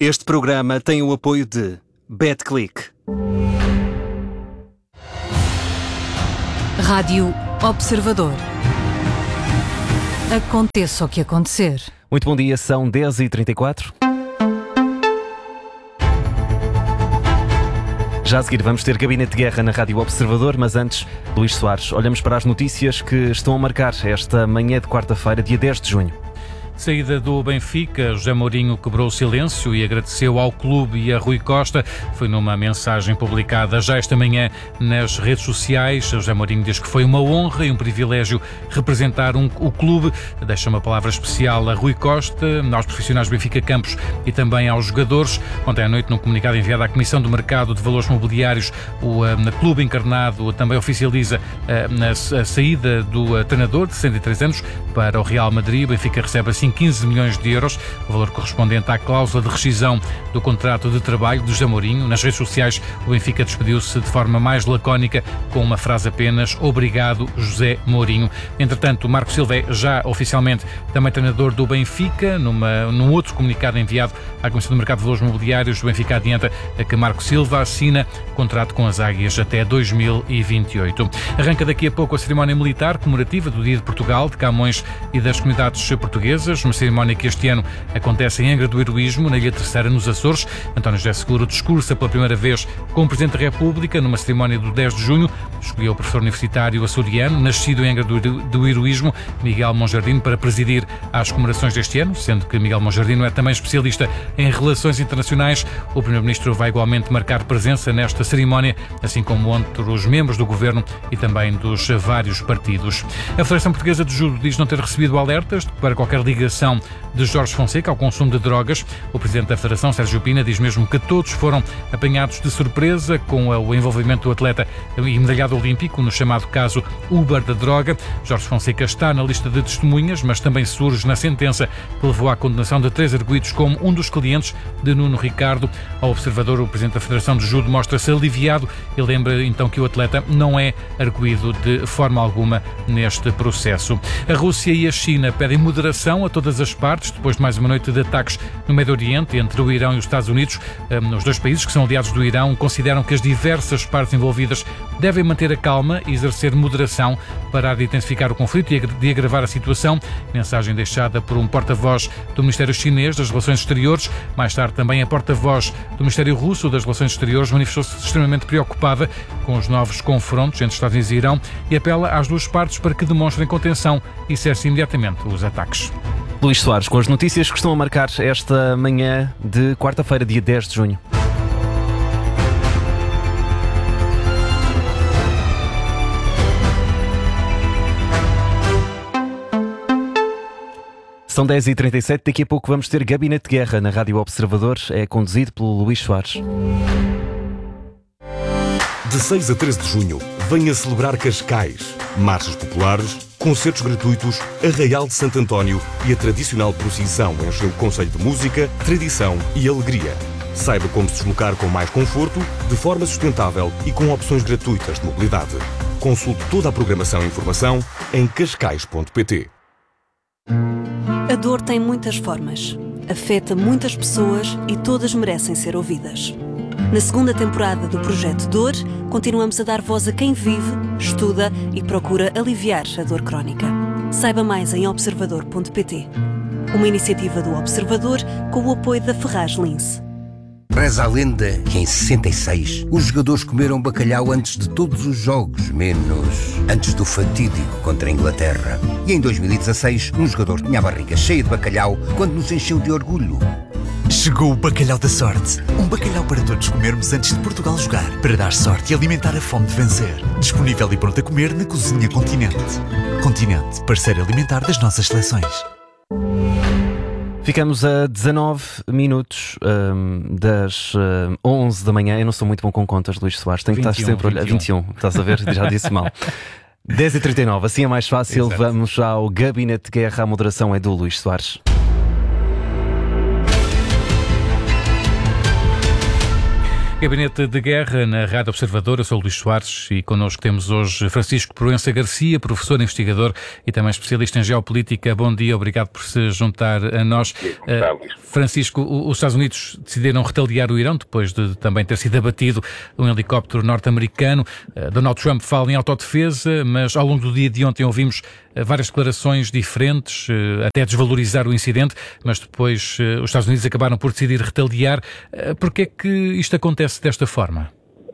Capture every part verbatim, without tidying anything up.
Este programa tem o apoio de BetClick. Rádio Observador. Aconteça o que acontecer. Muito bom dia, são dez e trinta e quatro. Já a seguir vamos ter Gabinete de Guerra na Rádio Observador, mas antes, Luís Soares, olhamos para as notícias que estão a marcar esta manhã de quarta-feira, dia dez de junho. Saída do Benfica, José Mourinho quebrou o silêncio e agradeceu ao clube e a Rui Costa. Foi numa mensagem publicada já esta manhã nas redes sociais. José Mourinho diz que foi uma honra e um privilégio representar um, o clube. Deixa uma palavra especial a Rui Costa, aos profissionais do Benfica Campos e também aos jogadores. Ontem à noite, num comunicado enviado à Comissão do Mercado de Valores Mobiliários, o uh, clube encarnado também oficializa uh, a, a saída do uh, treinador de sessenta e três anos para o Real Madrid. O Benfica recebe assim quinze milhões de euros, o valor correspondente à cláusula de rescisão do contrato de trabalho de José Mourinho. Nas redes sociais, o Benfica despediu-se de forma mais lacónica, com uma frase apenas: obrigado, José Mourinho. Entretanto, Marco Silva é já oficialmente também treinador do Benfica. Numa, num outro comunicado enviado à Comissão do Mercado de Valores Mobiliários, o Benfica adianta que Marco Silva assina contrato com as Águias até dois mil e vinte e oito. Arranca daqui a pouco a cerimónia militar comemorativa do Dia de Portugal, de Camões e das comunidades portuguesas, uma cerimónia que este ano acontece em Angra do Heroísmo, na Ilha Terceira, nos Açores. António José Seguro discursa pela primeira vez como Presidente da República numa cerimónia do dez de junho. Escolheu o professor universitário açoriano, nascido em Angra do Heroísmo, Miguel Monjardino, para presidir às comemorações deste ano, sendo que Miguel Monjardino é também especialista em relações internacionais. O Primeiro-Ministro vai igualmente marcar presença nesta cerimónia, assim como outros membros do Governo e também dos vários partidos. A Federação Portuguesa de Judo diz não ter recebido alertas para qualquer ligação de Jorge Fonseca ao consumo de drogas. O Presidente da Federação, Sérgio Pina, diz mesmo que todos foram apanhados de surpresa com o envolvimento do atleta e medalhado olímpico no chamado caso Uber da droga. Jorge Fonseca está na lista de testemunhas, mas também surge na sentença que levou à condenação de três arguidos como um dos clientes de Nuno Ricardo. Ao Observador, o Presidente da Federação de Judo mostra-se aliviado e lembra então que o atleta não é arguido de forma alguma neste processo. A Rússia e a China pedem moderação a todas as partes, depois de mais uma noite de ataques no Médio Oriente entre o Irão e os Estados Unidos. Os dois países, que são aliados do Irão, consideram que as diversas partes envolvidas devem manter a calma e exercer moderação para intensificar o conflito e de agravar a situação. Mensagem deixada por um porta-voz do Ministério Chinês das Relações Exteriores. Mais tarde, também a porta-voz do Ministério Russo das Relações Exteriores manifestou-se extremamente preocupada com os novos confrontos entre Estados Unidos e Irão e apela às duas partes para que demonstrem contenção e cessem imediatamente os ataques. Luís Soares, com as notícias que estão a marcar esta manhã de quarta-feira, dia dez de junho. São dez e trinta e sete, daqui a pouco vamos ter Gabinete de Guerra na Rádio Observador, é conduzido pelo Luís Soares. De seis a treze de junho, venha celebrar Cascais. Marchas populares, concertos gratuitos, Arraial de Santo António e a tradicional procissão enche o concelho de música, tradição e alegria. Saiba como se deslocar com mais conforto, de forma sustentável e com opções gratuitas de mobilidade. Consulte toda a programação e informação em cascais ponto pt. A dor tem muitas formas, afeta muitas pessoas e todas merecem ser ouvidas. Na segunda temporada do Projeto Dor, continuamos a dar voz a quem vive, estuda e procura aliviar a dor crónica. Saiba mais em observador ponto pt. Uma iniciativa do Observador com o apoio da Ferraz Lince. Reza a lenda que em sessenta e seis os jogadores comeram bacalhau antes de todos os jogos, menos antes do fatídico contra a Inglaterra. E em dois mil e dezasseis, um jogador tinha a barriga cheia de bacalhau quando nos encheu de orgulho. Chegou o Bacalhau da Sorte. Um bacalhau para todos comermos antes de Portugal jogar, para dar sorte e alimentar a fome de vencer. Disponível e pronto a comer na Cozinha Continente. Continente, parceiro alimentar das nossas seleções. Ficamos a dezanove minutos um, das um, onze da manhã. Eu não sou muito bom com contas, Luís Soares. Tenho que estar sempre a olhar. vinte e um, estás a ver? Já disse mal. dez e trinta e nove, assim é mais fácil. Exato. Vamos ao Gabinete de Guerra. A moderação é do Luís Soares. Gabinete de Guerra na Rádio Observador. Eu sou o Luís Soares e connosco temos hoje Francisco Proença Garcia, professor investigador e também especialista em geopolítica. Bom dia, obrigado por se juntar a nós. Uh, Francisco, os Estados Unidos decidiram retaliar o Irão depois de também ter sido abatido um helicóptero norte-americano. Uh, Donald Trump fala em autodefesa, mas ao longo do dia de ontem ouvimos uh, várias declarações diferentes, uh, até desvalorizar o incidente, mas depois uh, os Estados Unidos acabaram por decidir retaliar. Uh, Porquê é que isto acontece desta forma?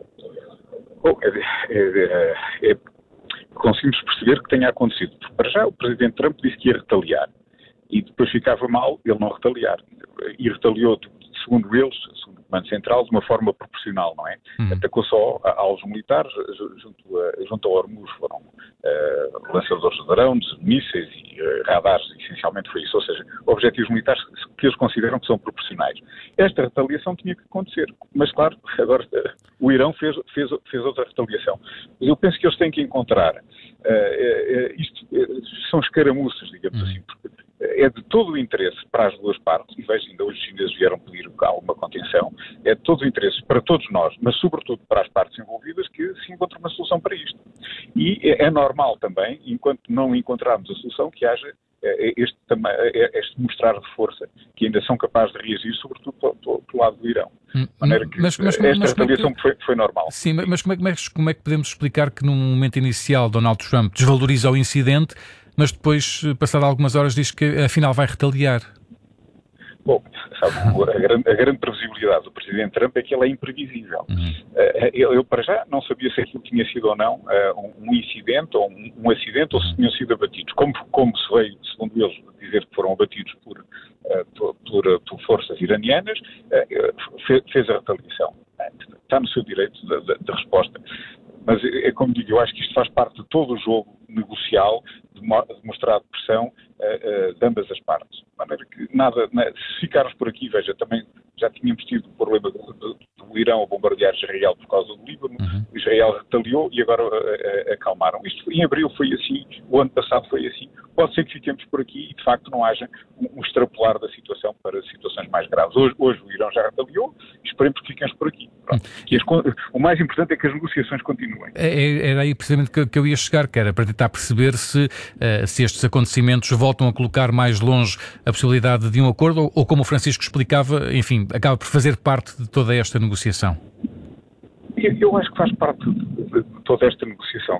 Bom, é, é, é, conseguimos perceber que tenha acontecido. Porque para já o Presidente Trump disse que ia retaliar e depois ficava mal ele não retaliar. E retaliou, segundo eles, segundo o Comando Central, de uma forma proporcional, não é? Hum. Atacou só aos militares, junto, a, junto ao Hormuz foram uh, lançadores de drones, mísseis e uh, radares, essencialmente foi isso. Ou seja, objetivos militares que eles consideram que são proporcionais. Esta retaliação tinha que acontecer, mas claro, agora uh, o Irão fez, fez, fez outra retaliação. Mas eu penso que eles têm que encontrar, uh, uh, isto uh, são escaramuças, digamos hum. assim, porque é de todo o interesse para as duas partes, e vejo ainda hoje os chineses vieram pedir alguma contenção, é de todo o interesse para todos nós, mas sobretudo para as partes envolvidas, que se encontre uma solução para isto. E é, é normal também, enquanto não encontrarmos a solução, que haja este, este mostrar de força, que ainda são capazes de reagir, sobretudo pelo, pelo lado do Irão. De maneira que mas, mas, esta mas, retaliação mas, foi, foi normal. Sim, mas como é, como é que podemos explicar que num momento inicial Donald Trump desvaloriza o incidente, mas depois, passado algumas horas, diz que afinal vai retaliar? Bom, sabe, a, grande, a grande previsibilidade do Presidente Trump é que ele é imprevisível. Uhum. Uh, eu, eu, para já, não sabia se aquilo tinha sido ou não uh, um incidente ou um, um acidente ou se tinham sido abatidos. Como, como se veio, segundo eles, dizer que foram abatidos por, uh, por, por, por forças iranianas, uh, fez, fez a retaliação. Está no seu direito de, de, de resposta. Mas é como digo, eu acho que isto faz parte de todo o jogo negocial de mostrar pressão uh, uh, de ambas as partes. De maneira que nada, nada, se ficarmos por aqui, veja, também já tínhamos tido o problema do, do, do Irão a bombardear Israel por causa do Líbano, uhum. Israel retaliou e agora uh, uh, acalmaram. Isto em abril foi assim, o ano passado foi assim. Pode ser que fiquemos por aqui e de facto não haja um, um extrapolar da situação para situações mais graves. Hoje, hoje o Irão já retaliou, esperemos que fiquemos por aqui. E as, o mais importante é que as negociações continuem. É, era aí precisamente que, que eu ia chegar, que era para tentar perceber se, uh, se estes acontecimentos voltam a colocar mais longe a possibilidade de um acordo ou, ou, como o Francisco explicava, enfim, acaba por fazer parte de toda esta negociação. Eu, eu acho que faz parte de, de, de toda esta negociação.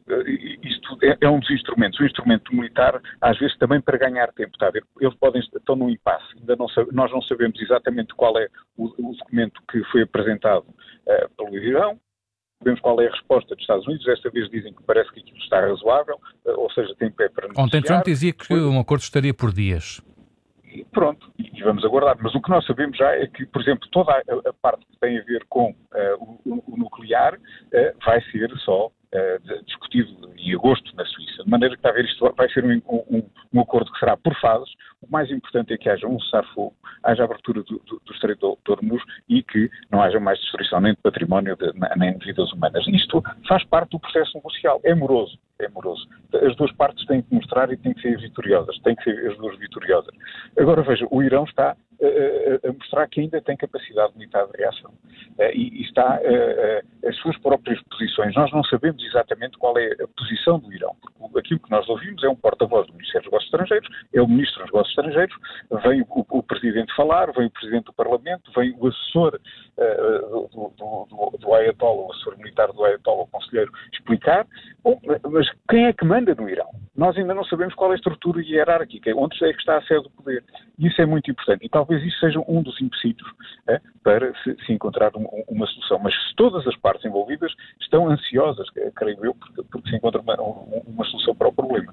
Isto é, é um dos instrumentos. O instrumento militar, às vezes, também para ganhar tempo. Está a ver? Eles podem estão num impasse. Ainda não, nós não sabemos exatamente qual é o, o documento que foi apresentado uh, pelo Irão. Sabemos qual é a resposta dos Estados Unidos. Desta vez dizem que parece que aquilo está razoável, uh, ou seja, tem pé para negociar. Ontem Trump dizia que um acordo estaria por dias. E pronto, e vamos aguardar. Mas o que nós sabemos já é que, por exemplo, toda a, a parte que tem a ver com uh, o, o nuclear uh, vai ser só uh, discutido em agosto na Suíça. De maneira que, está a ver, isto vai ser um, um, um acordo que será por fases. O mais importante é que haja um cessar-fogo, haja abertura do, do, do Estreito de Hormuz e que não haja mais destruição nem de património de, nem de vidas humanas. Isto faz parte do processo negocial. É moroso, é moroso. As duas partes têm que mostrar e têm que ser vitoriosas. Têm que ser as duas vitoriosas. Agora, veja, o Irão está a, a, a mostrar que ainda tem capacidade militar de reação. E, e está a, a, as suas próprias posições. Nós não sabemos exatamente qual é a posição do Irão. Porque aquilo que nós ouvimos é um porta-voz do Ministério dos Negócios Estrangeiros, é o Ministro dos Negócios Estrangeiros, vem o, o Presidente falar, vem o Presidente do Parlamento, vem o assessor uh, do, do, do, do Ayatollah, o assessor militar do Ayatollah, o conselheiro, explicar. Bom, mas quem é que manda no Irão? Nós ainda não sabemos qual é a estrutura hierárquica, onde é que está a sede do poder. E isso é muito importante. E talvez isso seja um dos empecilhos eh, para se, se encontrar um, uma solução. Mas se todas as partes envolvidas estão ansiosas, creio eu, porque, porque se encontra uma, uma solução para o problema.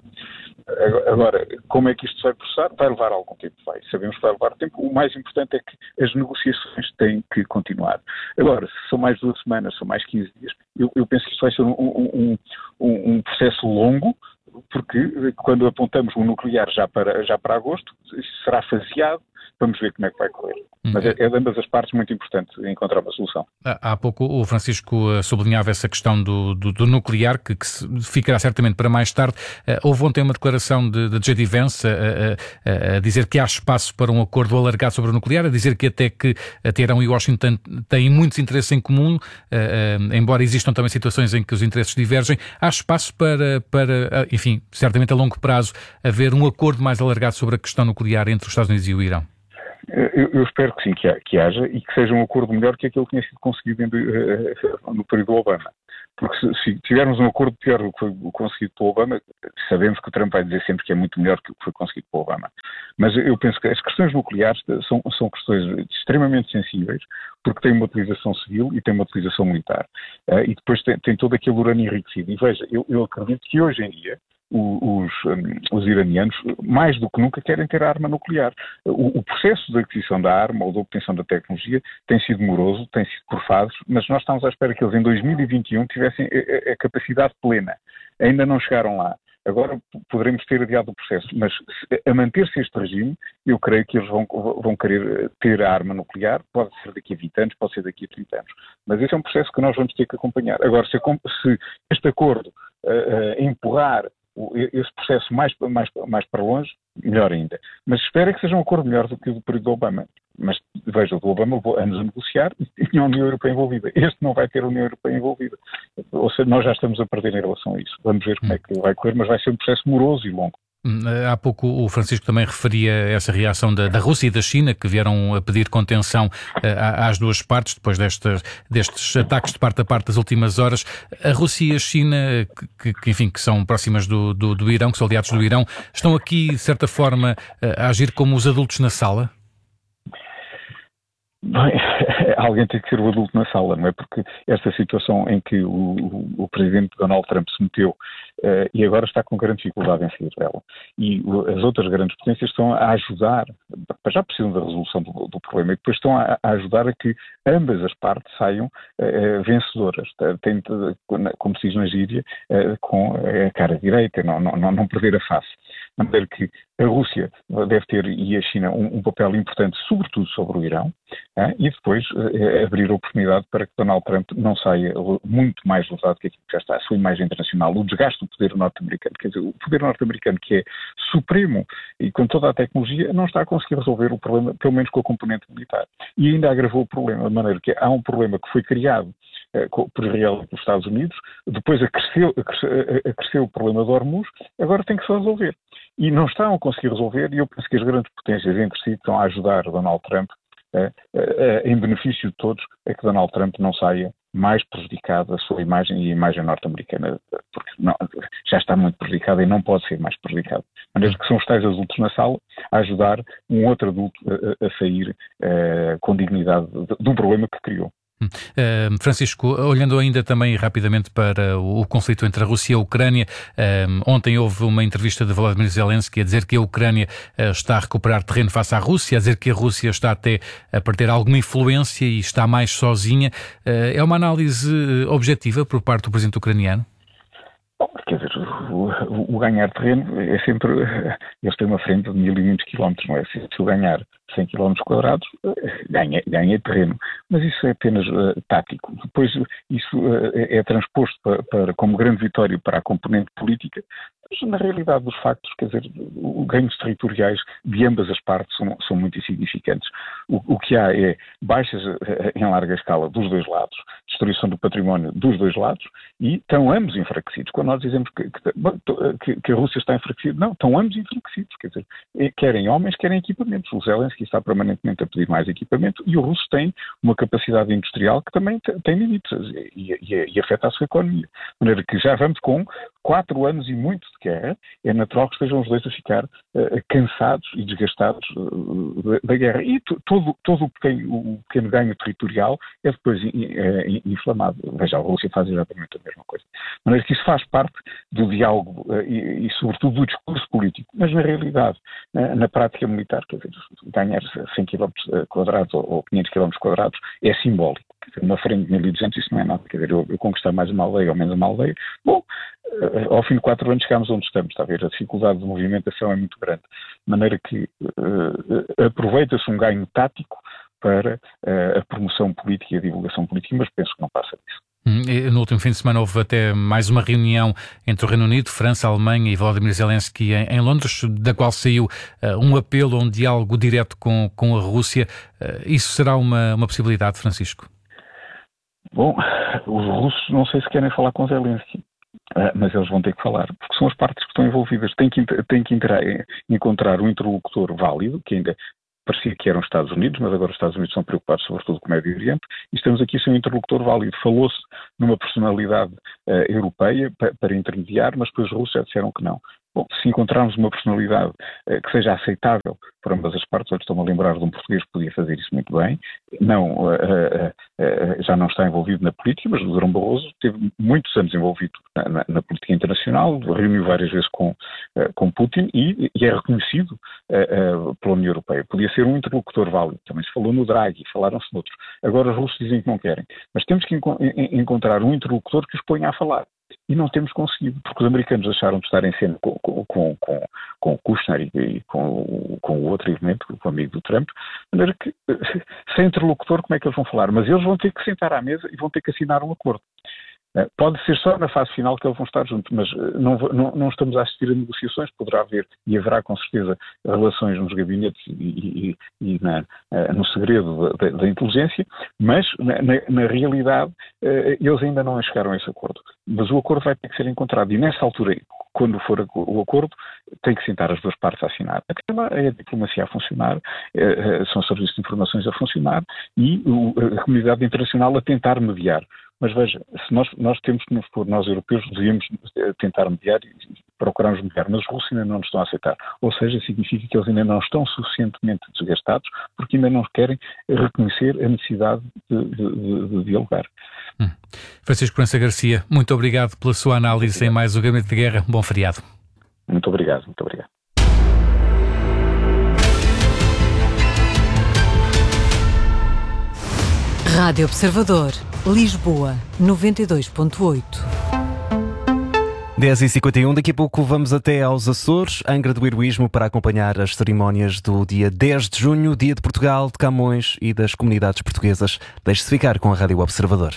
Agora, como é que isto vai processar? Vai levar algum tempo, vai. Sabemos que vai levar tempo. O mais importante é que as negociações têm que continuar. Agora, se são mais duas semanas, são mais quinze dias, eu, eu penso que isto vai ser um, um, um, um processo longo, porque quando apontamos o nuclear já para, já para agosto, será faseado, vamos ver como é que vai correr. Mas é, é de ambas as partes muito importante encontrar uma solução. Há pouco o Francisco sublinhava essa questão do, do, do nuclear, que, que ficará certamente para mais tarde. Houve ontem uma declaração de, de J D Vance a, a, a dizer que há espaço para um acordo alargado sobre o nuclear, a dizer que até que Teherão e Washington têm muitos interesses em comum, embora existam também situações em que os interesses divergem. Há espaço para, para, enfim, certamente a longo prazo, haver um acordo mais alargado sobre a questão nuclear entre os Estados Unidos e o Irão? Eu, eu espero que sim, que, que haja e que seja um acordo melhor que aquele que tinha sido conseguido uh, no período do Obama. Porque se, se tivermos um acordo pior do que foi conseguido pelo Obama, sabemos que o Trump vai dizer sempre que é muito melhor que o que foi conseguido pelo Obama. Mas eu penso que as questões nucleares são, são questões extremamente sensíveis, porque têm uma utilização civil e têm uma utilização militar. Uh, e depois tem, tem todo aquele urânio enriquecido. E veja, eu, eu acredito que hoje em dia Os, um, os iranianos, mais do que nunca, querem ter a arma nuclear. O, o processo de aquisição da arma ou de obtenção da tecnologia tem sido moroso, tem sido por fases, mas nós estamos à espera que eles em dois mil e vinte e um tivessem a, a capacidade plena. Ainda não chegaram lá. Agora poderemos ter adiado o processo, mas a manter-se este regime, eu creio que eles vão, vão querer ter a arma nuclear, pode ser daqui a vinte anos, pode ser daqui a trinta anos. Mas esse é um processo que nós vamos ter que acompanhar. Agora, se, se este acordo uh, uh, empurrar esse processo mais, mais, mais para longe, melhor ainda. Mas espero que seja um acordo melhor do que o do período do Obama. Mas veja, o do Obama levou anos a negociar e tinha a União Europeia envolvida. Este não vai ter a União Europeia envolvida. Ou seja, nós já estamos a perder em relação a isso. Vamos ver como é que vai correr, mas vai ser um processo moroso e longo. Há pouco o Francisco também referia essa reação da, da Rússia e da China, que vieram a pedir contenção uh, às duas partes, depois destes, destes ataques de parte a parte das últimas horas. A Rússia e a China, que, que, enfim, que são próximas do, do, do Irão, que são aliados do Irão, estão aqui, de certa forma, a agir como os adultos na sala? Bem, alguém tem que ser o adulto na sala, não é? Porque esta situação em que o, o, o presidente Donald Trump se meteu uh, e agora está com grande dificuldade em sair dela, e o, as outras grandes potências estão a ajudar, já precisam da resolução do, do problema, e depois estão a, a ajudar a que ambas as partes saiam uh, vencedoras, tem, como se diz na gíria, uh, com a cara direita, não, não, não perder a face. De maneira que a Rússia deve ter, e a China, um, um papel importante, sobretudo sobre o Irão, eh, e depois eh, abrir a oportunidade para que Donald Trump não saia muito mais lesado que aquilo que já está, a sua imagem internacional, o desgaste do poder norte-americano, quer dizer, o poder norte-americano que é supremo e com toda a tecnologia, não está a conseguir resolver o problema, pelo menos com a componente militar. E ainda agravou o problema, de maneira que há um problema que foi criado por Israel e pelos Estados Unidos, depois acresceu, acresceu o problema do Hormuz, agora tem que se resolver. E não estão a conseguir resolver, e eu penso que as grandes potências entre si estão a ajudar Donald Trump, eh, eh, em benefício de todos, a que Donald Trump não saia mais prejudicado, a sua imagem e a imagem norte-americana, porque não, já está muito prejudicada e não pode ser mais prejudicado. De maneira que são os tais adultos na sala a ajudar um outro adulto a, a sair eh, com dignidade de, de um problema que criou. Uh, Francisco, olhando ainda também rapidamente para o, o conflito entre a Rússia e a Ucrânia, uh, ontem houve uma entrevista de Volodymyr Zelensky a dizer que a Ucrânia uh, está a recuperar terreno face à Rússia, a dizer que a Rússia está até a perder alguma influência e está mais sozinha. Uh, é uma análise objetiva por parte do presidente ucraniano? Bom, quer dizer, o, o, o ganhar terreno é sempre... Eles têm uma frente de mil e muitos quilómetros, não é? Se eu ganhar cem quilómetros quadrados, ganha, ganha terreno. Mas isso é apenas uh, tático. Depois isso uh, é, é transposto para, para, como grande vitória para a componente política, mas na realidade dos factos, quer dizer, os ganhos territoriais de ambas as partes são, são muito insignificantes. O, o que há é baixas uh, em larga escala dos dois lados, destruição do património dos dois lados, e estão ambos enfraquecidos. Quando nós dizemos que, que, que a Rússia está enfraquecida, não, estão ambos enfraquecidos. Quer dizer, querem homens, querem equipamentos. O Zelensky está permanentemente a pedir mais equipamento e o russo tem uma capacidade industrial que também tem limites e, e, e afeta a sua economia. De maneira que já vamos com quatro anos e muito de guerra, é natural que estejam os dois a ficar uh, cansados e desgastados uh, da, da guerra. E t- todo, todo o, pequeno, o pequeno ganho territorial é depois in, in, inflamado. Veja, a Rússia faz exatamente a mesma coisa. De maneira que isso faz parte do diálogo uh, e, e, sobretudo, do discurso político. Mas, na realidade, uh, na prática militar, quer dizer, ganhar cem quilómetros quadrados ou quinhentos quilómetros quadrados é simbólico. uma frente de mil e duzentos, isso não é nada. Quer dizer, eu, eu conquistar mais uma aldeia ou menos uma aldeia, bom, uh, ao fim de quatro anos chegámos onde estamos, está a ver? A dificuldade de movimentação é muito grande. De maneira que uh, aproveita-se um ganho tático para uh, a promoção política e a divulgação política, mas penso que não passa disso. No último fim de semana houve até mais uma reunião entre o Reino Unido, França, Alemanha e Volodymyr Zelensky em, em Londres, da qual saiu uh, um apelo a um diálogo direto com, com a Rússia. Uh, isso será uma, uma possibilidade, Francisco? Bom, os russos não sei se querem falar com Zelensky. Uh, mas eles vão ter que falar, porque são as partes que estão envolvidas. Têm que, têm que entrar, encontrar um interlocutor válido, que ainda parecia que eram os Estados Unidos, mas agora os Estados Unidos são preocupados sobretudo com o Médio Oriente, e estamos aqui sem um interlocutor válido. Falou-se numa personalidade uh, europeia para, para intermediar, mas depois os russos já disseram que não. Bom, se encontrarmos uma personalidade uh, que seja aceitável por ambas as partes, hoje estou-me a lembrar de um português que podia fazer isso muito bem, não, uh, uh, uh, já não está envolvido na política, mas o Durão Barroso teve muitos anos envolvido na, na, na política internacional, reuniu várias vezes com, uh, com Putin e, e é reconhecido uh, uh, pela União Europeia. Podia ser um interlocutor válido, também se falou no Draghi, falaram-se noutros. Agora os russos dizem que não querem, mas temos que enco- encontrar um interlocutor que os ponha a falar. E não temos conseguido, porque os americanos deixaram de estar em cena com, com, com, com, com o Kushner e, e com, com o outro elemento, com o amigo do Trump, de maneira que, sem interlocutor, como é que eles vão falar? Mas eles vão ter que sentar à mesa e vão ter que assinar um acordo. Pode ser só na fase final que eles vão estar juntos, mas não, não, não estamos a assistir a negociações. Poderá haver, e haverá com certeza, relações nos gabinetes e, e, e na, no segredo da, da inteligência, mas na, na, na realidade eles ainda não chegaram a esse acordo. Mas o acordo vai ter que ser encontrado e nessa altura, quando for o acordo, tem que sentar as duas partes a assinar. É a diplomacia a funcionar, são serviços de informações a funcionar e a comunidade internacional a tentar mediar. Mas veja, se nós, nós temos que nos pôr, nós europeus, devíamos tentar mediar e procurarmos mediar, mas os russos ainda não nos estão a aceitar. Ou seja, significa que eles ainda não estão suficientemente desgastados porque ainda não querem reconhecer a necessidade de, de, de, de dialogar. Hum. Francisco Proença Garcia, muito obrigado pela sua análise obrigado. Em mais o Gabinete de Guerra. Bom feriado. Muito obrigado, muito obrigado. Rádio Observador, Lisboa, noventa e dois ponto oito. dez e cinquenta e um, daqui a pouco vamos até aos Açores, Angra do Heroísmo, para acompanhar as cerimónias do dia dez de junho, Dia de Portugal, de Camões e das comunidades portuguesas. Deixe-se ficar com a Rádio Observador.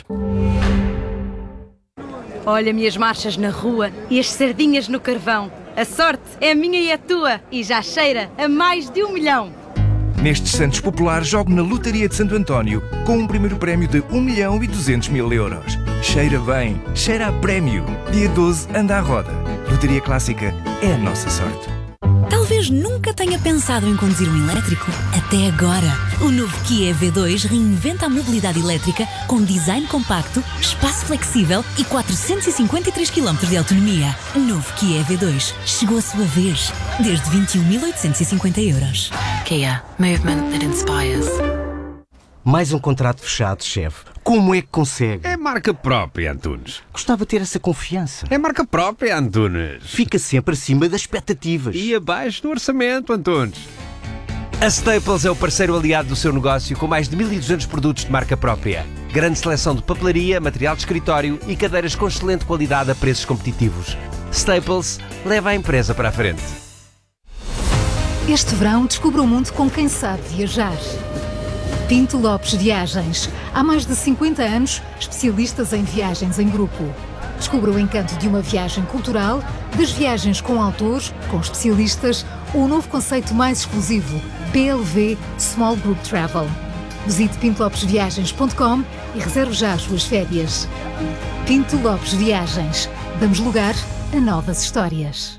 Olha-me as marchas na rua e as sardinhas no carvão. A sorte é minha e é tua e já cheira a mais de um milhão. Nestes Santos Populares jogo na Lotaria de Santo António com um primeiro prémio de um milhão e duzentos mil euros. Cheira bem, cheira a prémio. Dia doze, anda à roda. Lotaria Clássica é a nossa sorte. Talvez nunca tenha pensado em conduzir um elétrico. Até agora. O novo Kia E V dois reinventa a mobilidade elétrica com design compacto, espaço flexível e quatrocentos e cinquenta e três quilómetros de autonomia. Novo Kia E V dois. Chegou a sua vez. Desde vinte e um mil oitocentos e cinquenta euros. Kia. Movement that inspires. Mais um contrato fechado, chefe. Como é que consegue? É marca própria, Antunes. Gostava de ter essa confiança. É marca própria, Antunes. Fica sempre acima das expectativas. E abaixo do orçamento, Antunes. A Staples é o parceiro aliado do seu negócio com mais de mil e duzentos produtos de marca própria. Grande seleção de papelaria, material de escritório e cadeiras com excelente qualidade a preços competitivos. Staples leva a empresa para a frente. Este verão descubra o mundo com quem sabe viajar. Pinto Lopes Viagens. Há mais de cinquenta anos, especialistas em viagens em grupo. Descubra o encanto de uma viagem cultural, das viagens com autores, com especialistas, ou o novo conceito mais exclusivo, P L V Small Group Travel. Visite pinto lopes viagens ponto com e reserve já as suas férias. Pinto Lopes Viagens. Damos lugar a novas histórias.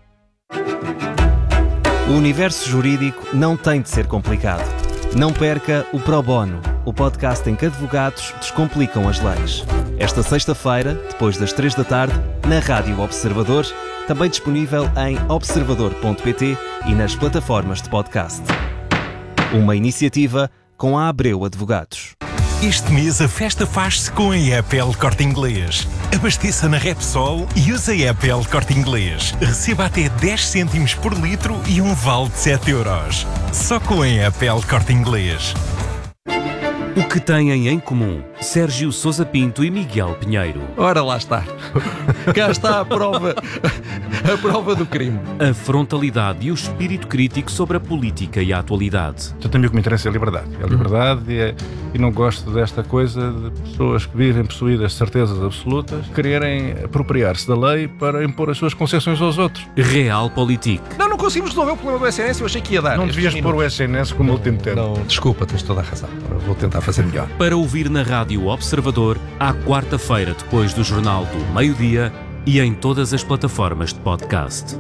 O universo jurídico não tem de ser complicado. Não perca o Pro Bono, o podcast em que advogados descomplicam as leis. Esta sexta-feira, depois das três da tarde, na Rádio Observador, também disponível em observador ponto pt e nas plataformas de podcast. Uma iniciativa com a Abreu Advogados. Este mês a festa faz-se com a E P L Corte Inglês. Abasteça na Repsol e use a E P L Corte Inglês. Receba até dez cêntimos por litro e um vale de sete euros. Só com a E P L Corte Inglês. O que têm em comum Sérgio Sousa Pinto e Miguel Pinheiro? Ora, lá está. Cá está a prova, a prova do crime. A frontalidade e o espírito crítico sobre a política e a atualidade. Eu também o que me interessa é a liberdade. É a liberdade e, é, e não gosto desta coisa de pessoas que vivem possuídas de certezas absolutas, quererem apropriar-se da lei para impor as suas concessões aos outros. Realpolitik. Não, não conseguimos resolver o problema do S N S, eu achei que ia dar. Não devias pôr o S N S como último termo. Não, desculpa, tens toda a razão. Vou tentar fazer melhor. Para ouvir na Rádio Observador, à quarta-feira, depois do Jornal do Meio-Dia e em todas as plataformas de podcast.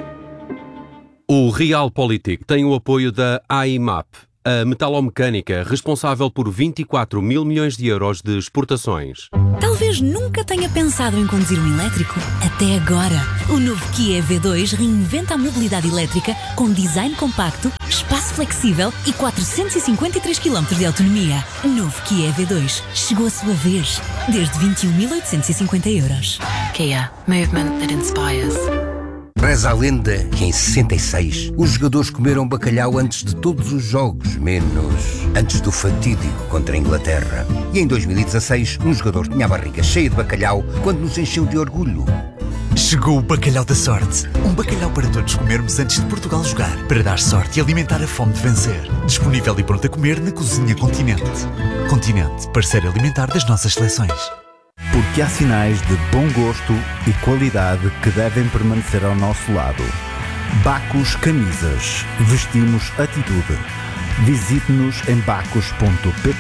O Realpolitik tem o apoio da A I M A P, a metalomecânica responsável por vinte e quatro mil milhões de euros de exportações. Talvez nunca tenha pensado em conduzir um elétrico. Até agora. O novo Kia E V dois reinventa a mobilidade elétrica com design compacto, espaço flexível e quatrocentos e cinquenta e três quilómetros de autonomia. Novo Kia E V dois. Chegou a sua vez. Desde vinte e um mil oitocentos e cinquenta euros. Kia. Movement that inspires. Reza a lenda que em sessenta e seis os jogadores comeram bacalhau antes de todos os jogos, menos antes do fatídico contra a Inglaterra. E em dois mil e dezasseis um jogador tinha a barriga cheia de bacalhau quando nos encheu de orgulho. Chegou o bacalhau da sorte. Um bacalhau para todos comermos antes de Portugal jogar, para dar sorte e alimentar a fome de vencer. Disponível e pronto a comer na Cozinha Continente. Continente, parceiro alimentar das nossas seleções. Porque há sinais de bom gosto e qualidade que devem permanecer ao nosso lado. Bacos Camisas. Vestimos atitude. Visite-nos em bacos ponto pt.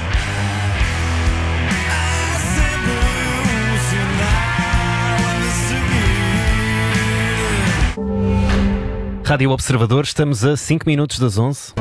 Rádio Observador, estamos a cinco minutos das onze.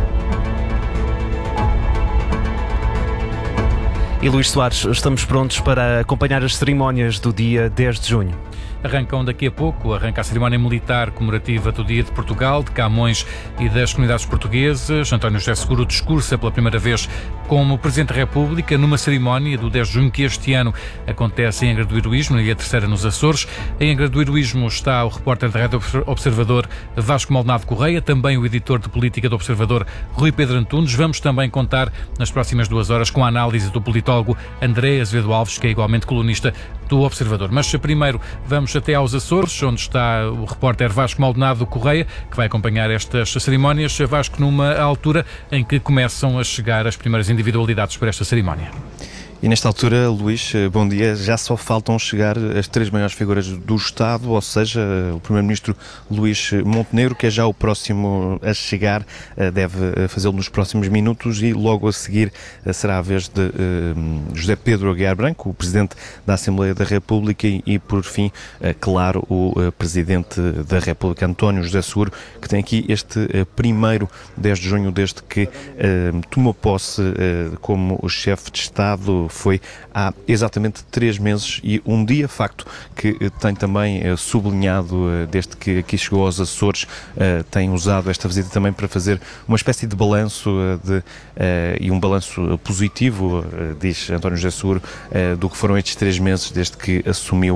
E Luís Soares, estamos prontos para acompanhar as cerimónias do dia dez de junho. Arrancam daqui a pouco, arranca a cerimónia militar comemorativa do Dia de Portugal, de Camões e das comunidades portuguesas. António José Seguro discursa pela primeira vez como Presidente da República numa cerimónia do dez de junho que este ano acontece em Angra do Heroísmo, na Ilha Terceira, nos Açores. Em Angra do Heroísmo está o repórter da Rádio Observador Vasco Maldonado Correia, também o editor de política do Observador Rui Pedro Antunes. Vamos também contar nas próximas duas horas com a análise do politólogo André Azevedo Alves, que é igualmente colunista do Observador. Mas primeiro vamos até aos Açores, onde está o repórter Vasco Maldonado Correia, que vai acompanhar estas cerimónias. Vasco, numa altura em que começam a chegar as primeiras individualidades para esta cerimónia. E nesta altura, Luís, bom dia, já só faltam chegar as três maiores figuras do Estado, ou seja, o Primeiro-Ministro Luís Montenegro, que é já o próximo a chegar, deve fazê-lo nos próximos minutos, e logo a seguir será a vez de José Pedro Aguiar Branco, o Presidente da Assembleia da República, e por fim, claro, o Presidente da República, António José Seguro, que tem aqui este primeiro dez de junho, desde que tomou posse como o chefe de Estado. Foi há exatamente três meses e um dia, facto que tem também sublinhado desde que aqui chegou aos Açores, tem usado esta visita também para fazer uma espécie de balanço de, e um balanço positivo, diz António José Seguro, do que foram estes três meses desde que assumiu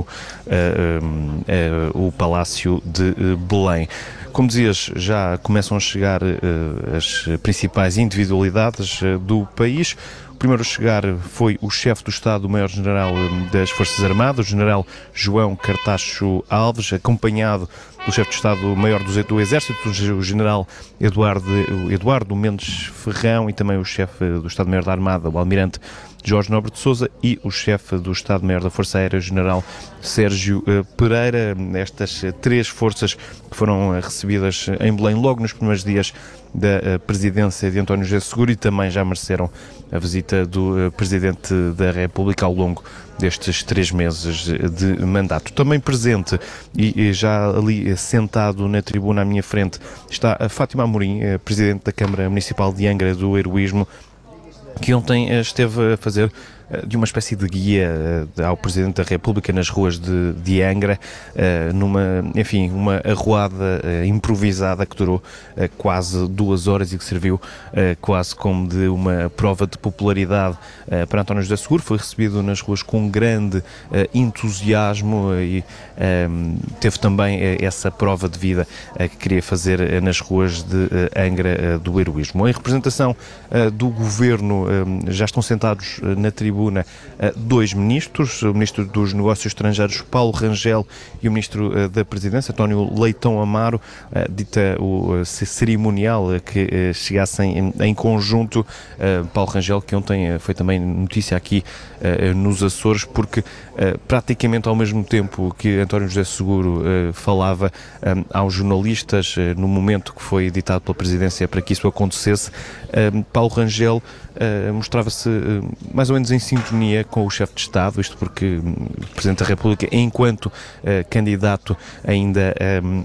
o Palácio de Belém. Como dizias, já começam a chegar as principais individualidades do país. O primeiro a chegar foi o chefe do Estado-Maior-General das Forças Armadas, o general João Cartacho Alves, acompanhado pelo chefe de Estado-Maior do Exército, o general Eduardo, Eduardo Mendes Ferrão, e também o chefe do Estado-Maior da Armada, o almirante Jorge Nobre de Sousa, e o chefe do Estado-Maior da Força Aérea, o general Sérgio Pereira. Estas três forças que foram recebidas em Belém logo nos primeiros dias da presidência de António José Seguro, e também já mereceram a visita do Presidente da República ao longo destes três meses de mandato. Também presente e já ali sentado na tribuna à minha frente está a Fátima Amorim, Presidente da Câmara Municipal de Angra do Heroísmo, que ontem esteve a fazer de uma espécie de guia ao Presidente da República nas ruas de, de Angra, numa, enfim, uma arruada improvisada que durou quase duas horas e que serviu quase como de uma prova de popularidade para António José Seguro. Foi recebido nas ruas com grande entusiasmo e teve também essa prova de vida que queria fazer nas ruas de Angra do Heroísmo. Em representação do Governo já estão sentados na tribuna dois ministros, o Ministro dos Negócios Estrangeiros Paulo Rangel e o Ministro da Presidência António Leitão Amaro. Dita o cerimonial que chegassem em conjunto. Paulo Rangel, que ontem foi também notícia aqui nos Açores, porque praticamente ao mesmo tempo que António José Seguro falava aos jornalistas no momento que foi editado pela Presidência para que isso acontecesse, Paulo Rangel Uh, mostrava-se uh, mais ou menos em sintonia com o chefe de Estado, isto porque o Presidente da República, enquanto uh, candidato ainda... Um,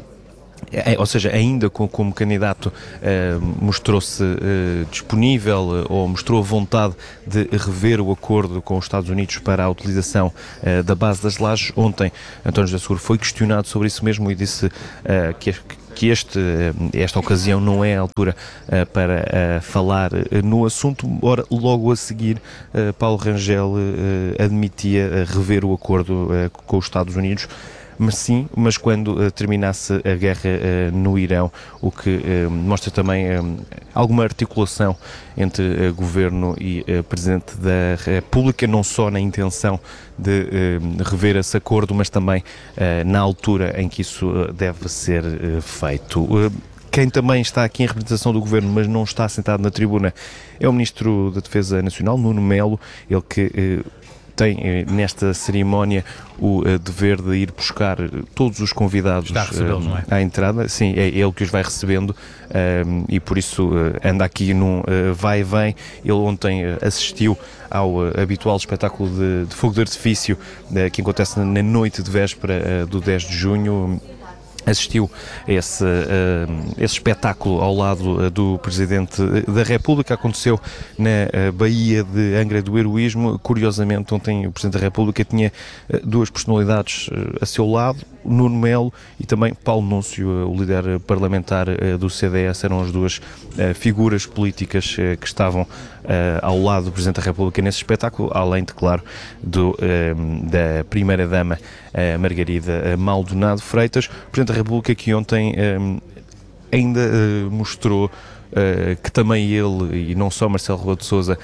É, ou seja, ainda com, como candidato eh, mostrou-se eh, disponível eh, ou mostrou a vontade de rever o acordo com os Estados Unidos para a utilização eh, da base das Lajes. Ontem António José Seguro foi questionado sobre isso mesmo e disse eh, que, que este, esta ocasião não é a altura eh, para eh, falar eh, no assunto. Ora, logo a seguir eh, Paulo Rangel eh, admitia rever o acordo eh, com os Estados Unidos. Mas sim, mas quando uh, terminasse a guerra uh, no Irão, o que uh, mostra também uh, alguma articulação entre uh, Governo e uh, Presidente da República, não só na intenção de uh, rever esse acordo, mas também uh, na altura em que isso uh, deve ser uh, feito. Uh, Quem também está aqui em representação do Governo, mas não está sentado na tribuna, é o Ministro da Defesa Nacional, Nuno Melo, ele que... Uh, tem nesta cerimónia o uh, dever de ir buscar todos os convidados uh, não é? à entrada. Sim, é ele que os vai recebendo uh, e por isso uh, anda aqui num uh, vai e vem. Ele ontem uh, assistiu ao uh, habitual espetáculo de, de fogo de artifício uh, que acontece na noite de véspera uh, do dez de junho. Assistiu a esse, uh, esse espetáculo ao lado uh, do Presidente da República. Aconteceu na uh, Baía de Angra do Heroísmo. Curiosamente, ontem o Presidente da República tinha uh, duas personalidades uh, a seu lado, Nuno Melo e também Paulo Núncio, uh, o líder parlamentar uh, do C D S. Eram as duas uh, figuras políticas uh, que estavam uh, ao lado do Presidente da República nesse espetáculo, além de, claro, do, uh, da Primeira-Dama uh, Margarida Maldonado Freitas. O Presidente da República que ontem um, ainda uh, mostrou uh, que também ele, e não só Marcelo Rebelo de Sousa,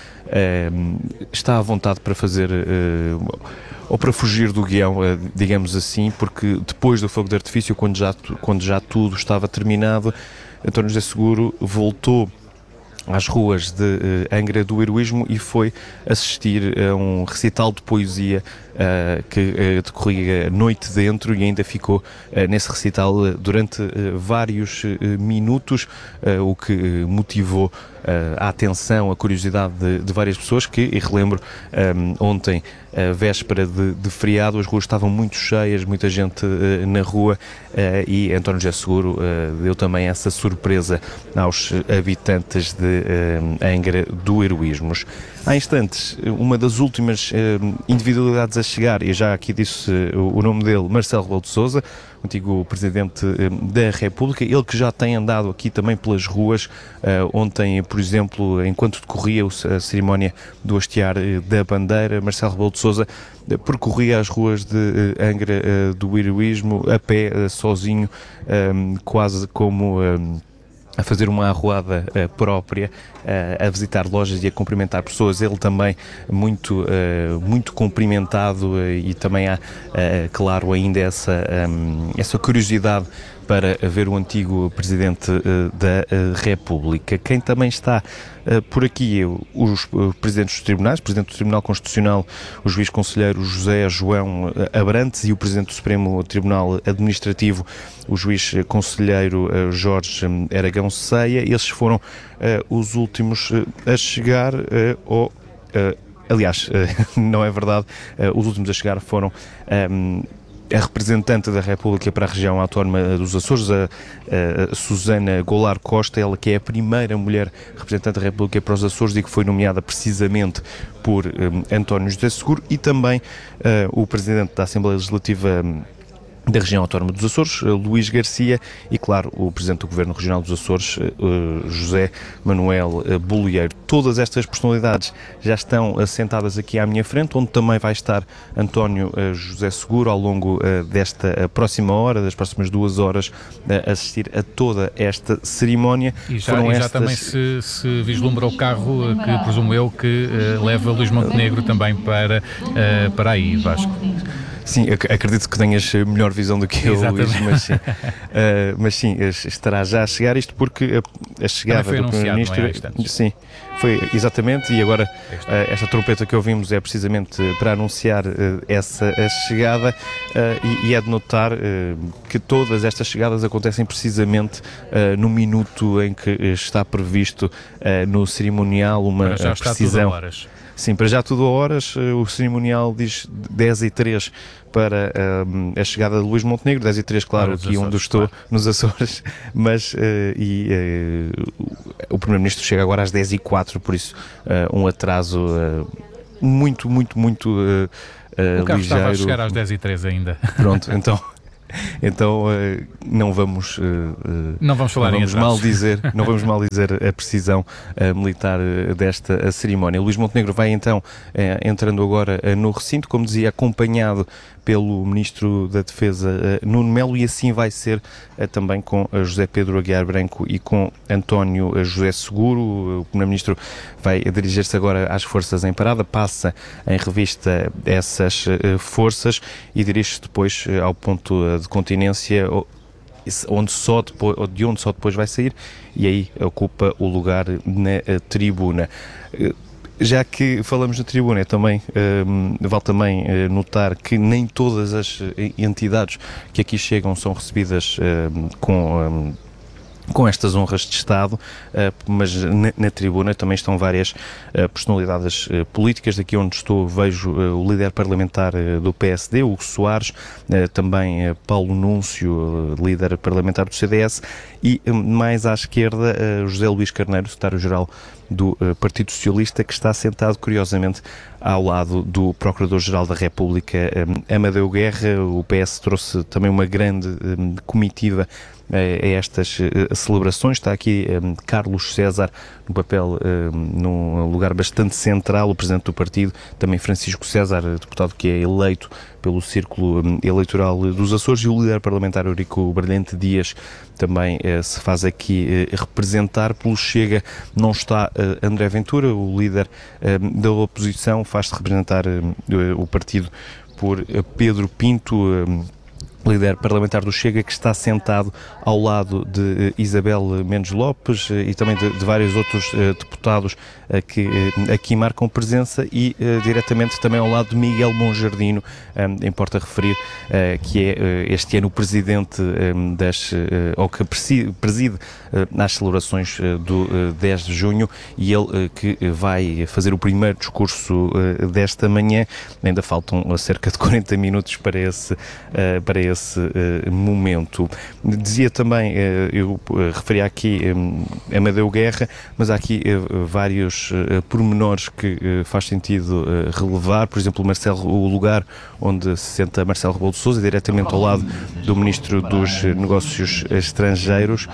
uh, está à vontade para fazer uh, ou para fugir do guião, uh, digamos assim, porque depois do fogo de artifício, quando já, quando já tudo estava terminado, António José Seguro voltou às ruas de uh, Angra do Heroísmo e foi assistir a um recital de poesia uh, que uh, decorria noite dentro e ainda ficou uh, nesse recital uh, durante uh, vários uh, minutos, uh, o que uh, motivou uh, a atenção, a curiosidade de, de várias pessoas que, e relembro, um, ontem, a véspera de, de feriado, as ruas estavam muito cheias, muita gente uh, na rua uh, e António José Seguro uh, deu também essa surpresa aos habitantes de uh, Angra do Heroísmos. Há instantes, uma das últimas uh, individualidades a chegar, e já aqui disse uh, o nome dele, Marcelo Rebelo de Sousa, antigo Presidente uh, da República, ele que já tem andado aqui também pelas ruas. Uh, ontem, por exemplo, enquanto decorria a cerimónia do hastear uh, da bandeira, Marcelo Rebelo de Sousa uh, percorria as ruas de uh, Angra uh, do Heroísmo a pé, uh, sozinho, um, quase como... Um, a fazer uma arruada uh, própria, uh, a visitar lojas e a cumprimentar pessoas. Ele também muito, uh, muito cumprimentado uh, e também há, uh, claro, ainda essa, um, essa curiosidade para ver o antigo Presidente uh, da uh, República. Quem também está uh, por aqui, os uh, Presidentes dos Tribunais, o Presidente do Tribunal Constitucional, o Juiz Conselheiro José João Abrantes e o Presidente do Supremo Tribunal Administrativo, o Juiz Conselheiro uh, Jorge Aragão Ceia. Esses foram uh, os últimos uh, a chegar uh, ao... Uh, aliás, uh, não é verdade, uh, os últimos a chegar foram... Um, a representante da República para a região autónoma dos Açores, a, a Susana Goulart Costa, ela que é a primeira mulher representante da República para os Açores e que foi nomeada precisamente por um, António José Seguro, e também uh, o presidente da Assembleia Legislativa um, da região autónoma dos Açores, Luís Garcia, e claro, o Presidente do Governo Regional dos Açores, José Manuel Bolieiro. Todas estas personalidades já estão assentadas aqui à minha frente, onde também vai estar António José Seguro ao longo desta próxima hora, das próximas duas horas, a assistir a toda esta cerimónia. E já, e já estas... também se, se vislumbra o carro que, presumo eu, que uh, leva Luís Montenegro também para, uh, para aí, Vasco. Sim, acredito que tenhas melhor visão do que eu, Luís, mas sim, uh, mas sim, estará já a chegar, isto porque a, a chegada do Primeiro-Ministro, é, sim, foi exatamente, e agora uh, esta trompeta que ouvimos é precisamente para anunciar uh, essa a chegada, uh, e, e é de notar uh, que todas estas chegadas acontecem precisamente uh, no minuto em que está previsto uh, no cerimonial uma já está precisão. Tudo a horas. Sim, para já tudo a horas, o cerimonial diz dez e três para um, a chegada de Luís Montenegro, dez e três, claro, aqui Açores, onde estou, claro. Nos Açores, mas uh, e, uh, o Primeiro-Ministro chega agora às dez e quatro, por isso uh, um atraso uh, muito, muito, muito uh, uh, o carro ligeiro. Estava a chegar às dez e três ainda. Pronto, então... Então uh, não vamos uh, não vamos falar não vamos em mal dizer não vamos mal dizer a precisão uh, militar uh, desta a cerimónia. Luís Montenegro vai então uh, entrando agora uh, no recinto, como dizia, acompanhado pelo Ministro da Defesa uh, Nuno Melo, e assim vai ser uh, também com uh, José Pedro Aguiar Branco e com António uh, José Seguro. O Primeiro-Ministro vai dirigir-se agora às forças em parada, passa em revista essas uh, forças e dirige-se depois uh, ao ponto uh, de continência, onde só depois, de onde só depois vai sair, e aí ocupa o lugar na tribuna. Já que falamos na tribuna, é também, um, vale também uh, notar que nem todas as entidades que aqui chegam são recebidas um, com... Um, com estas honras de Estado, mas na, na tribuna também estão várias personalidades políticas. Daqui onde estou vejo o líder parlamentar do P S D, Hugo Soares, também Paulo Núncio, líder parlamentar do C D S, e mais à esquerda José Luís Carneiro, secretário-geral do Partido Socialista, que está sentado, curiosamente, ao lado do Procurador-Geral da República, Amadeu Guerra. O P S trouxe também uma grande comitiva a estas uh, celebrações. Está aqui um, Carlos César no papel, um, num lugar bastante central, o Presidente do Partido, também Francisco César, deputado que é eleito pelo Círculo um, Eleitoral dos Açores, e o líder parlamentar Eurico Brilhante Dias também uh, se faz aqui uh, representar. Pelo Chega não está uh, André Ventura, o líder uh, da oposição, faz-se representar uh, o partido por uh, Pedro Pinto, uh, líder parlamentar do Chega, que está sentado ao lado de uh, Isabel Mendes Lopes uh, e também de, de vários outros uh, deputados uh, que uh, aqui marcam presença, e uh, diretamente também ao lado de Miguel Monjardino, um, importa referir uh, que é uh, este ano o presidente um, das, uh, ou que preside, preside uh, às celebrações uh, do uh, dez de junho, e ele uh, que vai fazer o primeiro discurso uh, desta manhã. Ainda faltam uh, cerca de quarenta minutos para esse, uh, para esse esse uh, momento. Dizia também, uh, eu uh, referia aqui um, Amadeu Guerra, mas há aqui uh, vários uh, pormenores que uh, faz sentido uh, relevar. Por exemplo, Marcelo, o lugar onde se senta Marcelo Rebelo de Sousa, diretamente ao lado do Ministro dos Negócios Estrangeiros.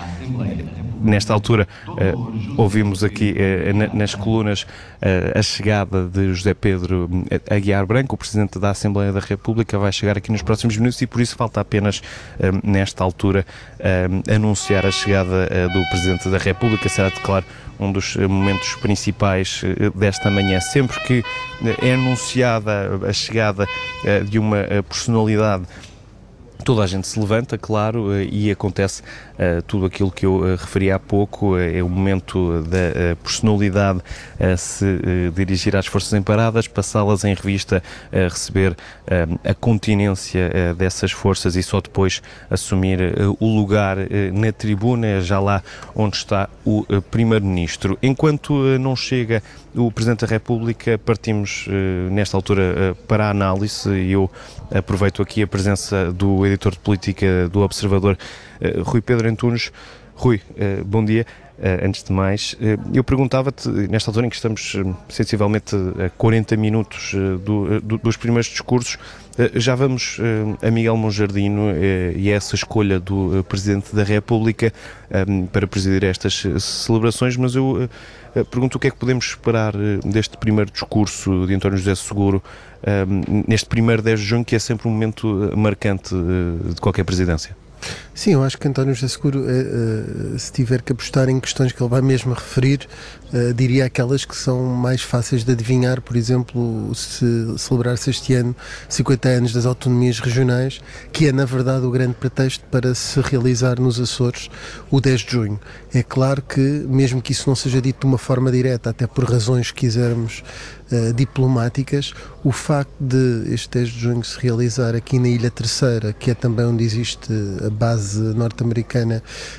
Nesta altura, uh, ouvimos aqui uh, nas colunas uh, a chegada de José Pedro Aguiar Branco, o Presidente da Assembleia da República, vai chegar aqui nos próximos minutos, e por isso falta apenas, uh, nesta altura, uh, anunciar a chegada uh, do Presidente da República. Será, claro, um dos momentos principais uh, desta manhã. Sempre que uh, é anunciada a chegada uh, de uma uh, personalidade, toda a gente se levanta, claro, e acontece uh, tudo aquilo que eu uh, referi há pouco. Uh, é o momento da uh, personalidade a se uh, dirigir às forças emparadas, passá-las em revista, uh, receber uh, a continência uh, dessas forças e só depois assumir uh, o lugar uh, na tribuna, já lá onde está o uh, Primeiro-Ministro. Enquanto uh, não chega o Presidente da República, partimos uh, nesta altura uh, para a análise, e eu aproveito aqui a presença do editor de política do Observador, uh, Rui Pedro Antunes. Rui, uh, bom dia. Uh, antes de mais, uh, eu perguntava-te, nesta altura em que estamos uh, sensivelmente a quarenta minutos uh, do, uh, do, dos primeiros discursos, uh, já vamos uh, a Miguel Monjardino uh, e a essa escolha do uh, Presidente da República um, para presidir estas uh, celebrações, mas eu uh, uh, pergunto o que é que podemos esperar uh, deste primeiro discurso de António José Seguro, um, neste primeiro dez de junho, que é sempre um momento uh, marcante uh, de qualquer presidência. Sim, eu acho que António José Seguro, uh, uh, se tiver que apostar em questões que ele vai mesmo referir, uh, diria aquelas que são mais fáceis de adivinhar. Por exemplo, se celebrar-se este ano cinquenta anos das autonomias regionais, que é na verdade o grande pretexto para se realizar nos Açores o dez de junho. É claro que, mesmo que isso não seja dito de uma forma direta, até por razões que quisermos uh, diplomáticas, o facto de este dez de junho se realizar aqui na Ilha Terceira, que é também onde existe a base norte-americana,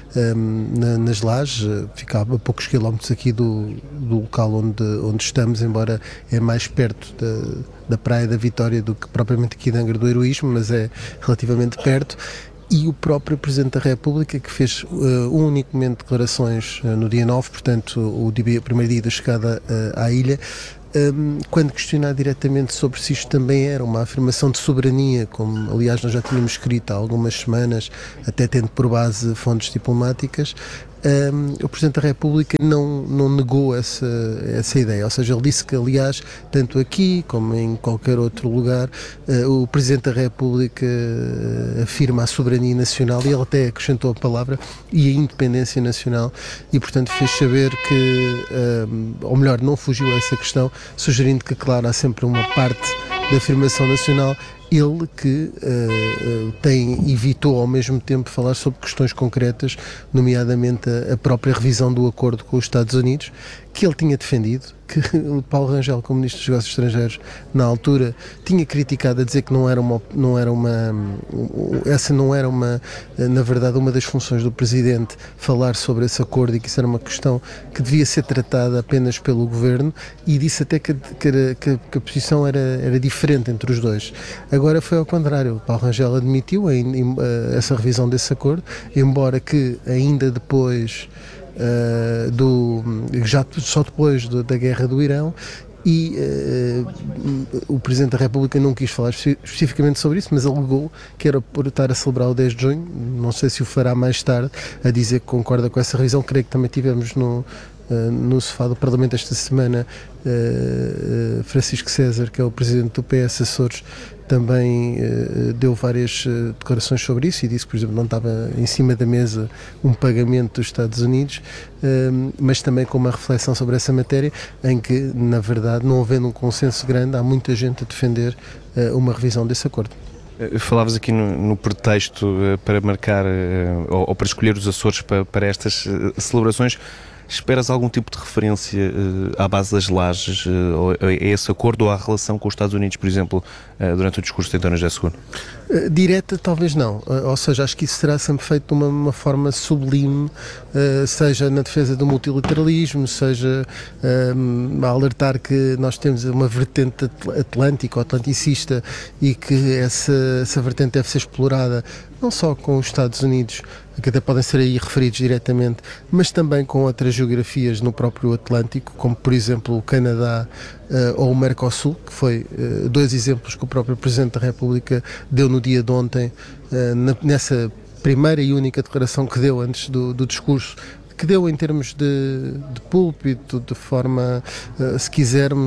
um, na, nas Lajes, ficava a poucos quilómetros aqui do, do local onde, onde estamos, embora é mais perto da, da Praia da Vitória do que propriamente aqui de Angra do Heroísmo, mas é relativamente perto. E o próprio Presidente da República, que fez uh, unicamente declarações uh, no dia nove, portanto o, dia, o primeiro dia da chegada uh, à ilha, um, quando questionado diretamente sobre se isto também era uma afirmação de soberania, como aliás nós já tínhamos escrito há algumas semanas, até tendo por base fontes diplomáticas, Um, o Presidente da República não, não negou essa, essa ideia, ou seja, ele disse que, aliás, tanto aqui como em qualquer outro lugar, uh, o Presidente da República uh, afirma a soberania nacional, e ele até acrescentou a palavra, e a independência nacional, e portanto fez saber que, um, ou melhor, não fugiu a essa questão, sugerindo que, claro, há sempre uma parte da afirmação nacional. Ele que uh, tem, evitou ao mesmo tempo falar sobre questões concretas, nomeadamente a, a própria revisão do acordo com os Estados Unidos, que ele tinha defendido, que o Paulo Rangel, como Ministro dos Negócios Estrangeiros, na altura, tinha criticado, a dizer que não era uma, não era uma, essa não era uma, na verdade, uma das funções do Presidente, falar sobre esse acordo, e que isso era uma questão que devia ser tratada apenas pelo Governo, e disse até que, que, era, que, que a posição era, era diferente entre os dois. Agora foi ao contrário, o Paulo Rangel admitiu a, a, essa revisão desse acordo, embora que ainda depois Uh, do, já só depois do, da guerra do Irão, e uh, o Presidente da República não quis falar espe- especificamente sobre isso, mas alegou que era por estar a celebrar o dez de junho, não sei se o fará mais tarde, a dizer que concorda com essa revisão. Creio que também tivemos no, uh, no sofá do Parlamento esta semana uh, uh, Francisco César, que é o Presidente do P S Açores, também uh, deu várias uh, declarações sobre isso, e disse que, por exemplo, não estava em cima da mesa um pagamento dos Estados Unidos, uh, mas também com uma reflexão sobre essa matéria, em que, na verdade, não havendo um consenso grande, há muita gente a defender uh, uma revisão desse acordo. Falavas aqui no, no pretexto uh, para marcar uh, ou, ou para escolher os Açores para, para estas uh, celebrações. Esperas algum tipo de referência uh, à base das Lajes, uh, ou a esse acordo, ou à relação com os Estados Unidos, por exemplo, uh, durante o discurso de António José Seguro? Uh, direta, talvez não. Uh, ou seja, acho que isso será sempre feito de uma, uma forma sublime, uh, seja na defesa do multilateralismo, seja uh, a alertar que nós temos uma vertente atlântica ou atlanticista, e que essa, essa vertente deve ser explorada não só com os Estados Unidos, que até podem ser aí referidos diretamente, mas também com outras geografias no próprio Atlântico, como por exemplo o Canadá uh, ou o Mercosul, que foi uh, dois exemplos que o próprio Presidente da República deu no dia de ontem, uh, na, nessa primeira e única declaração que deu antes do, do discurso, que deu em termos de, de púlpito, de forma, uh, se quisermos,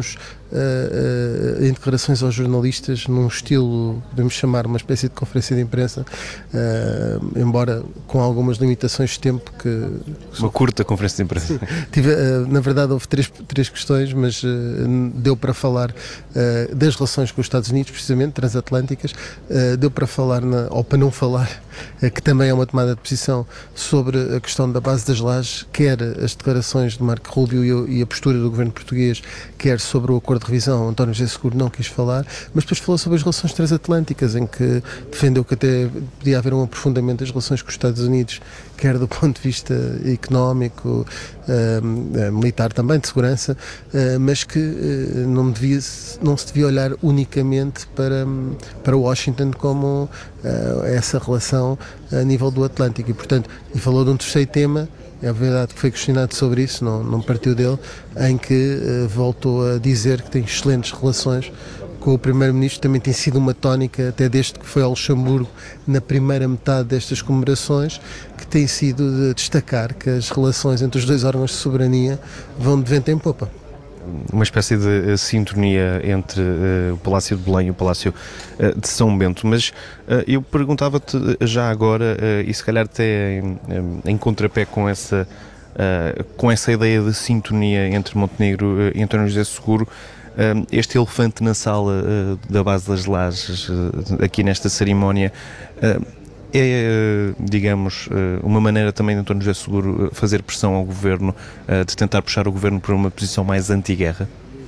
uh, uh, em declarações aos jornalistas, num estilo, podemos chamar uma espécie de conferência de imprensa, uh, embora com algumas limitações de tempo que... Uma curta conferência de imprensa. Tive, uh, na verdade houve três, três questões, mas uh, deu para falar uh, das relações com os Estados Unidos, precisamente, transatlânticas, uh, deu para falar, na, ou para não falar, uh, que também é uma tomada de posição sobre a questão da base das lajes, quer as declarações de Marco Rubio e a postura do governo português, quer sobre o acordo de revisão. António José Seguro não quis falar, mas depois falou sobre as relações transatlânticas, em que defendeu que até podia haver um aprofundamento das relações com os Estados Unidos, quer do ponto de vista económico, uh, militar também, de segurança, uh, mas que uh, não, devia, não se devia olhar unicamente para, para Washington como uh, essa relação a nível do Atlântico. E, portanto, e falou de um terceiro tema, é verdade que foi questionado sobre isso, não, não partiu dele, em que uh, voltou a dizer que tem excelentes relações com o Primeiro-Ministro. Também tem sido uma tónica, até desde que foi ao Luxemburgo, na primeira metade destas comemorações, que tem sido de destacar que as relações entre os dois órgãos de soberania vão de vento em popa. Uma espécie de uh, sintonia entre uh, o Palácio de Belém e o Palácio uh, de São Bento, mas uh, eu perguntava-te já agora, uh, e se calhar até em, em contrapé com essa, uh, com essa ideia de sintonia entre Montenegro uh, e António José Seguro, uh, este elefante na sala uh, da base das lajes, uh, aqui nesta cerimónia, uh, é, digamos, uma maneira também de António José Seguro fazer pressão ao governo, de tentar puxar o governo para uma posição mais anti-guerra?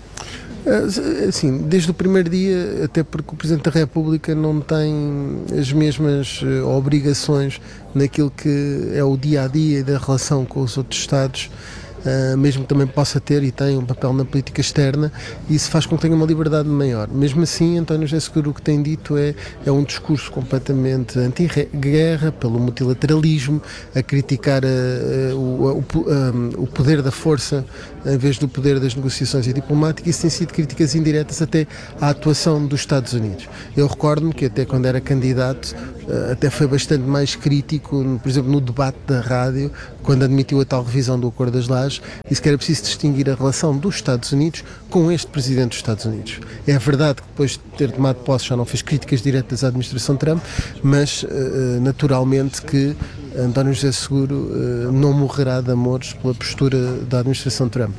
Sim, desde o primeiro dia, até porque o Presidente da República não tem as mesmas obrigações naquilo que é o dia-a-dia da relação com os outros Estados, Uh, mesmo que também possa ter e tem um papel na política externa, e isso faz com que tenha uma liberdade maior. Mesmo assim, António José Seguro o que tem dito é, é um discurso completamente anti-guerra, pelo multilateralismo, a criticar uh, o, o, um, o poder da força em vez do poder das negociações e diplomáticas. Isso tem sido críticas indiretas até à atuação dos Estados Unidos. Eu recordo-me que até quando era candidato uh, até foi bastante mais crítico, por exemplo, no debate da rádio, quando admitiu a tal revisão do Acordo das Lajes, e que era preciso distinguir a relação dos Estados Unidos com este Presidente dos Estados Unidos. É verdade que depois de ter tomado posse já não fez críticas diretas à administração Trump, mas naturalmente que António José Seguro não morrerá de amores pela postura da administração Trump.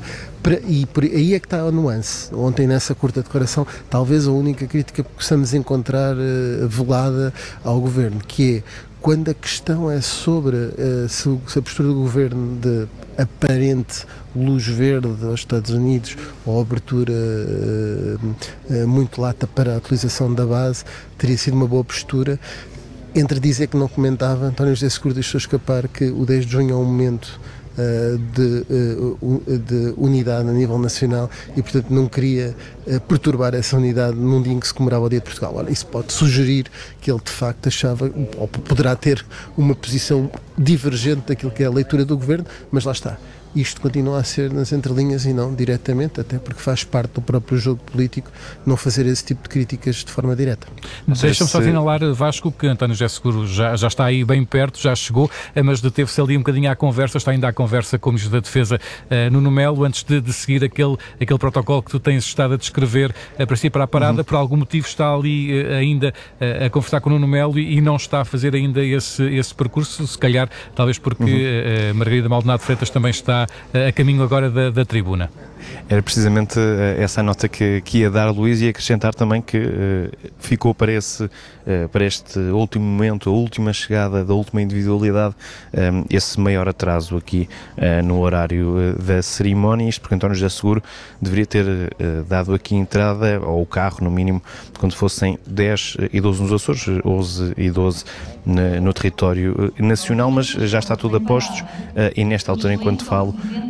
E por aí é que está a nuance. Ontem, nessa curta declaração, talvez a única crítica que possamos encontrar velada ao governo, que é quando a questão é sobre uh, se, se a postura do governo de aparente luz verde aos Estados Unidos ou abertura uh, uh, muito lata para a utilização da base, teria sido uma boa postura. Entre dizer que não comentava, António José Seguro deixou escapar que o dez de junho é um momento Uh, de, uh, de unidade a nível nacional e, portanto, não queria uh, perturbar essa unidade num dia em que se comemorava o Dia de Portugal. Ora, isso pode sugerir que ele, de facto, achava, ou poderá ter uma posição divergente daquilo que é a leitura do governo, mas lá está. Isto continua a ser nas entrelinhas e não diretamente, até porque faz parte do próprio jogo político não fazer esse tipo de críticas de forma direta. Deixa-me só assinalar, Vasco, que António José Seguro já, já está aí bem perto, já chegou, mas deteve-se ali um bocadinho à conversa, está ainda à conversa com o Ministro da Defesa, uh, Nuno Melo, antes de, de seguir aquele, aquele protocolo que tu tens estado a descrever uh, para si para a parada. Uhum. Por algum motivo está ali uh, ainda uh, a conversar com o Nuno Melo e, e não está a fazer ainda esse, esse percurso, se calhar, talvez porque uhum. uh, Margarida Maldonado Freitas também está a caminho agora da, da tribuna. Era precisamente essa a nota que, que ia dar, Luís, e acrescentar também que uh, ficou para, esse, uh, para este último momento, a última chegada da última individualidade, um, esse maior atraso aqui uh, no horário uh, da cerimónia. Isto porque António José Seguro deveria ter uh, dado aqui entrada, ou o carro no mínimo, quando fossem dez e doze nos Açores, onze e doze na, no território nacional, mas já está tudo a postos uh, e nesta altura, enquanto falo,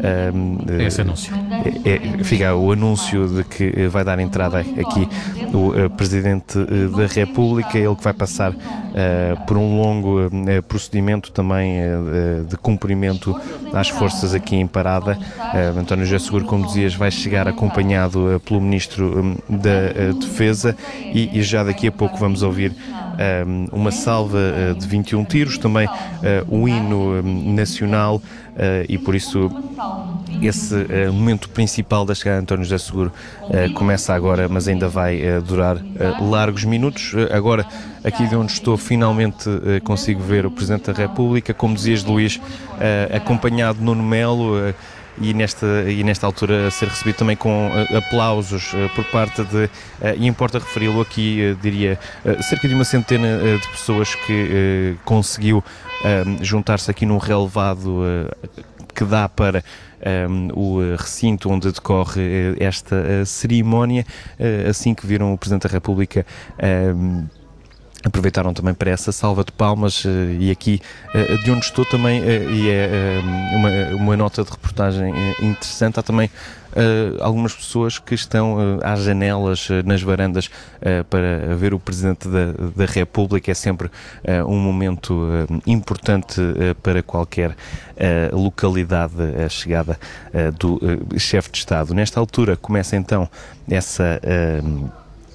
uh, esse anúncio. É, fica o anúncio de que vai dar entrada aqui o uh, Presidente uh, da República, ele que vai passar uh, por um longo uh, procedimento também uh, de cumprimento às forças aqui em parada. Uh, António José Seguro, como dizias, vai chegar acompanhado uh, pelo Ministro um, da uh, Defesa e, e já daqui a pouco vamos ouvir um, uma salva uh, de vinte e um tiros, também uh, o hino um, nacional uh, e por isso esse uh, momento principal da chegada de António José Seguro uh, começa agora, mas ainda vai uh, durar uh, largos minutos. Uh, agora, aqui de onde estou, finalmente uh, consigo ver o Presidente da República, como dizias, Luís, uh, acompanhado de Nuno Melo, uh, e nesta, e nesta altura ser recebido também com uh, aplausos uh, por parte de, uh, e importa referi-lo aqui, uh, diria, uh, cerca de uma centena uh, de pessoas que uh, conseguiu uh, juntar-se aqui num relevado uh, que dá para um, o recinto onde decorre uh, esta uh, cerimónia, uh, assim que viram o Presidente da República. Um, Aproveitaram também para essa salva de palmas, uh, e aqui uh, de onde estou também, uh, e é uh, uma, uma nota de reportagem uh, interessante, há também uh, algumas pessoas que estão uh, às janelas, uh, nas varandas, uh, para ver o Presidente da, da República. É sempre uh, um momento uh, importante uh, para qualquer uh, localidade, a chegada uh, do uh, chefe de Estado. Nesta altura começa então essa... Uh,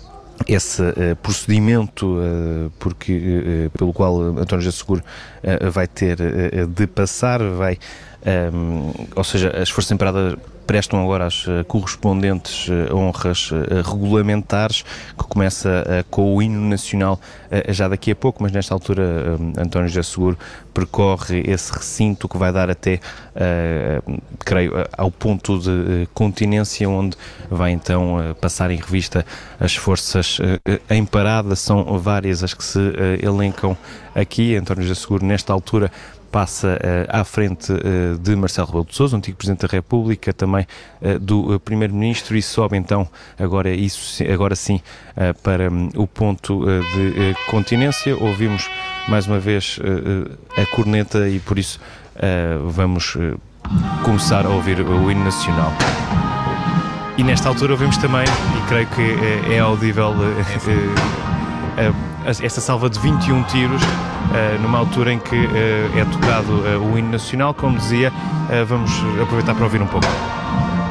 esse uh, procedimento uh, porque, uh, pelo qual António José Seguro uh, vai ter uh, de passar, vai, um, ou seja, as Forças Armadas prestam agora as uh, correspondentes uh, honras uh, regulamentares, que começa uh, com o hino nacional uh, já daqui a pouco, mas nesta altura uh, António José Seguro percorre esse recinto que vai dar até, uh, creio, ao ponto de uh, continência, onde vai então uh, passar em revista as forças uh, em parada. São várias as que se uh, elencam aqui. António José Seguro, nesta altura, passa uh, à frente uh, de Marcelo Rebelo de Sousa, antigo Presidente da República, também uh, do uh, Primeiro-Ministro, e sobe então, agora, isso, agora sim, uh, para um, o ponto uh, de uh, continência. Ouvimos mais uma vez uh, uh, a corneta e por isso uh, vamos uh, começar a ouvir o hino nacional. E nesta altura ouvimos também, e creio que uh, é audível, uh, uh, uh, esta salva de vinte e um tiros, uh, numa altura em que uh, é tocado uh, o hino nacional. Como dizia, uh, vamos aproveitar para ouvir um pouco.